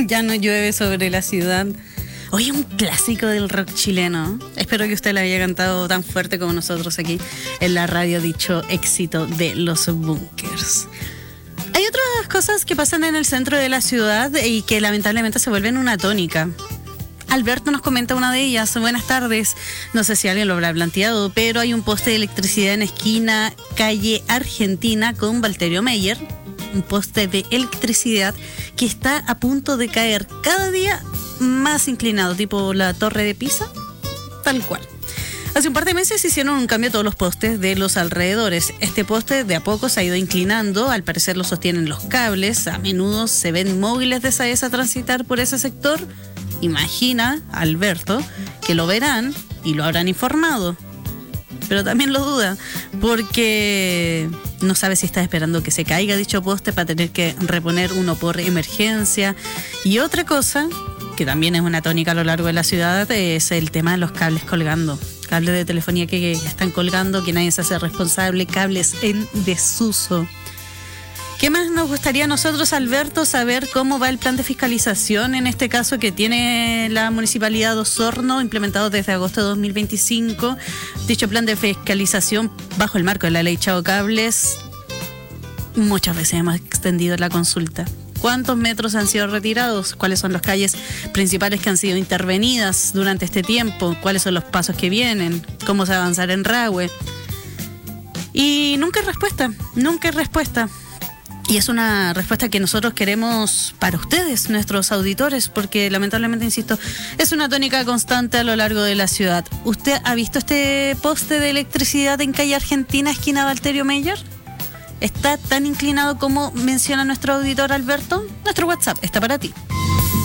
Ya no llueve sobre la ciudad. Hoy un clásico del rock chileno. Espero que usted la haya cantado tan fuerte como nosotros aquí en la radio, dicho éxito de Los Bunkers. Hay otras cosas que pasan en el centro de la ciudad y que lamentablemente se vuelven una tónica. Alberto nos comenta una de ellas. Buenas tardes. No sé si alguien lo habrá planteado, pero hay un poste de electricidad en esquina calle Argentina con Walterio Meyer. Un poste de electricidad que está a punto de caer cada día más inclinado, tipo la Torre de Pisa, tal cual. Hace un par de meses hicieron un cambio a todos los postes de los alrededores. Este poste de a poco se ha ido inclinando, al parecer lo sostienen los cables, a menudo se ven móviles de SAES a transitar por ese sector. Imagina, Alberto, que lo verán y lo habrán informado. Pero también lo duda, porque no sabe si está esperando que se caiga dicho poste para tener que reponer uno por emergencia. Y otra cosa, que también es una tónica a lo largo de la ciudad, es el tema de los cables colgando. Cables de telefonía que están colgando, que nadie se hace responsable, cables en desuso. ¿Qué más nos gustaría a nosotros, Alberto, saber cómo va el plan de fiscalización, en este caso que tiene la Municipalidad de Osorno, implementado desde agosto de 2025? Dicho plan de fiscalización, bajo el marco de la ley Chao Cables, muchas veces hemos extendido la consulta. ¿Cuántos metros han sido retirados? ¿Cuáles son las calles principales que han sido intervenidas durante este tiempo? ¿Cuáles son los pasos que vienen? ¿Cómo se va a avanzar en Rahue? Y nunca hay respuesta, nunca hay respuesta. Y es una respuesta que nosotros queremos para ustedes, nuestros auditores, porque lamentablemente, insisto, es una tónica constante a lo largo de la ciudad. ¿Usted ha visto este poste de electricidad en calle Argentina, esquina Walterio Meyer? ¿Está tan inclinado como menciona nuestro auditor Alberto? Nuestro WhatsApp está para ti.